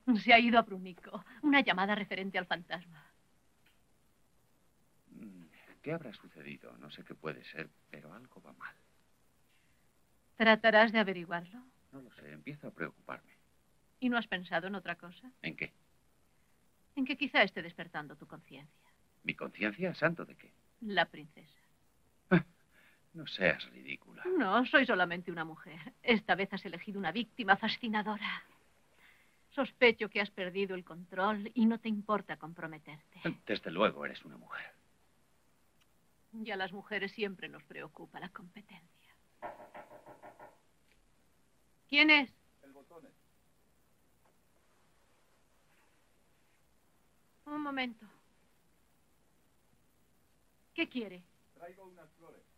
Se ha ido a Brunico. Una llamada referente al fantasma. ¿Qué habrá sucedido? No sé qué puede ser, pero algo va mal. ¿Tratarás de averiguarlo? No lo sé, empiezo a preocuparme. ¿Y no has pensado en otra cosa? ¿En qué? En que quizá esté despertando tu conciencia. ¿Mi conciencia? ¿Santo de qué? La princesa. No seas ridícula. No, soy solamente una mujer. Esta vez has elegido una víctima fascinadora. Sospecho que has perdido el control y no te importa comprometerte. Desde luego eres una mujer. Y a las mujeres siempre nos preocupa la competencia. ¿Quién es? El Botones. Un momento. ¿Qué quiere? Traigo unas flores.